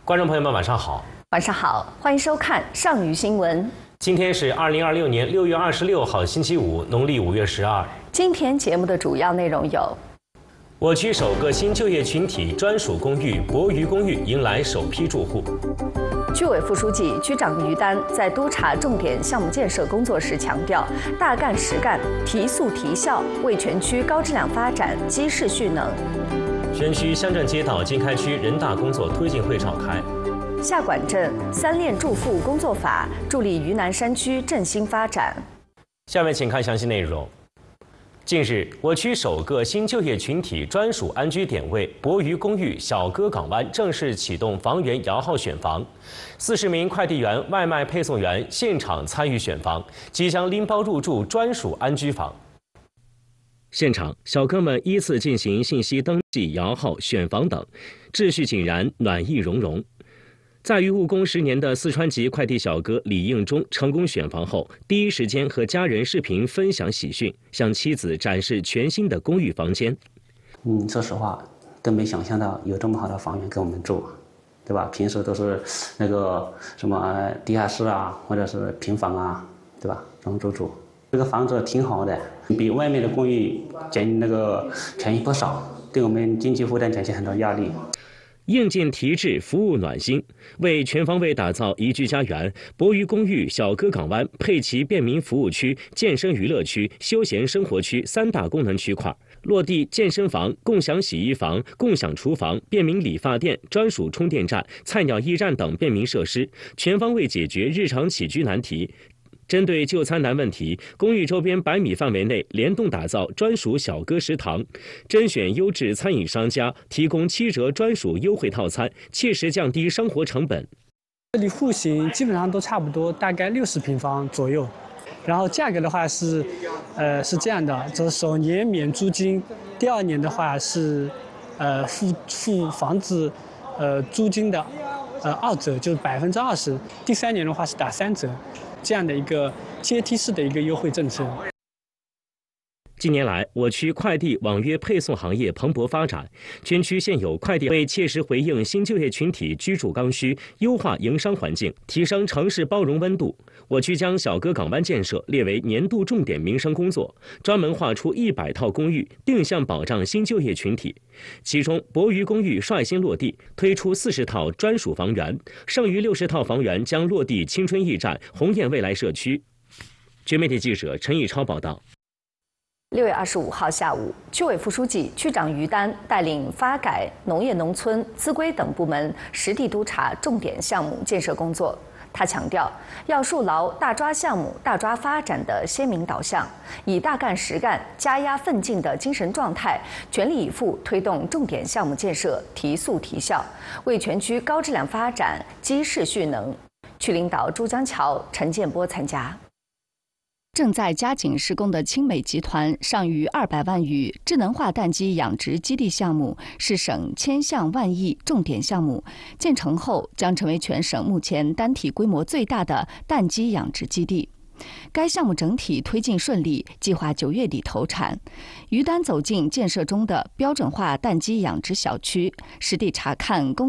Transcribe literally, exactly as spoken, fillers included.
观众朋友们，晚上好！ 晚上好，欢迎收看上虞新闻。 今天是二零二六年六月二十六号，星期五，农历五月十二。 今天节目的主要内容有： 我区首个新就业群体专属公寓博渝公寓迎来首批住户。 区委副书记、区长于丹在督查重点项目建设工作时强调，大干实干，提速提效，为全区高质量发展积势蓄能。 宣区乡镇街道经开区人大工作推进会召开。 下管镇三链助富工作法助力渝南山区振兴发展。 下面请看详细内容。近日，我区首个新就业群体专属安居点位博渝公寓小鸽港湾正式启动房源摇号选房，四十名快递员、外卖配送员现场参与选房，即将拎包入住专属安居房。现场，小哥们依次进行信息登记、摇号、选房等，秩序井然，暖意融融。在渝务工十年的四川籍快递小哥李应忠成功选房后，第一时间和家人视频分享喜讯，向妻子展示全新的公寓房间。 嗯，说实话，都没想象到有这么好的房源给我们住，对吧？平时都是那个什么地下室啊，或者是平房啊，对吧？这种住住，这个房子挺好的，比外面的公寓减那个便宜不少，对我们经济负担减轻很多压力。 硬件提质，服务暖心，为全方位打造宜居家园，博渝公寓小鸽港湾配齐便民服务区、健身娱乐区、休闲生活区三大功能区块，落地健身房、共享洗衣房、共享厨房、便民理发店、专属充电站、菜鸟驿站等便民设施，全方位解决日常起居难题。针对就餐难问题，公寓周边百米范围内联动打造专属小鸽食堂，甄选优质餐饮商家，提供七折专属优惠套餐，切实降低生活成本。 这里户型基本上都差不多，大概六十平方左右。然后价格的话是，呃，是这样的，这首年免租金，第二年的话是，呃，付付房子，呃，租金的，呃，二折，就是百分之二十。第三年的话是打三折。这样的一个阶梯式的一个优惠政策。 近年来，我区快递网约配送行业蓬勃发展，全区现有快递为切实回应新就业群体居住刚需，优化营商环境，提升城市包容温度。我区将小鸽港湾建设列为年度重点民生工作，专门划出一百套公寓，定向保障新就业群体。其中，博渝公寓率先落地，推出四十套专属房源，剩余六十套房源将落地青春驿站、鸿雁未来社区。全媒体记者陈义超报道。 六月二十五号下午，区委副书记、区长于丹带领发改、农业农村、资规等部门实地督查重点项目建设工作。他强调，要树牢大抓项目、大抓发展的鲜明导向，以大干实干、加压奋进的精神状态，全力以赴推动重点项目建设提速提效，为全区高质量发展积势蓄能。区领导朱江桥、陈建波参加。正在加紧施工的青美集团上逾二百万余智能化蛋鸡养殖基地项目是省千项万亿重点项目，建成后将成为全省目前单体规模最大的蛋鸡养殖基地。该项目整体推进顺利，计划九月底投产。于丹走进建设中的标准化蛋鸡养殖小区，实地查看工